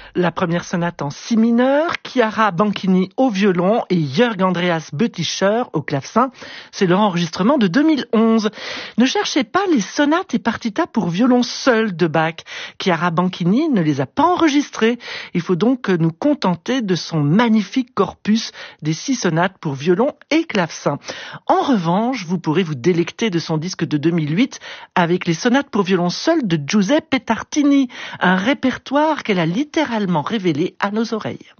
La première sonate en si mineur, Chiara Banchini au violon et Jörg Andreas Bötticher au clavecin. C'est leur enregistrement de 2011. Ne cherchez pas les sonates et partitas pour violon seul de Bach. Chiara Banchini ne les a pas enregistrées. Il faut donc nous contenter de son magnifique corpus des 6 sonates pour violon et clavecin. En revanche, vous pourrez vous délecter de son disque de 2008 avec les sonates pour violon seul de Giuseppe Tartini, un répertoire qu'elle a littéralement révélé à nos oreilles.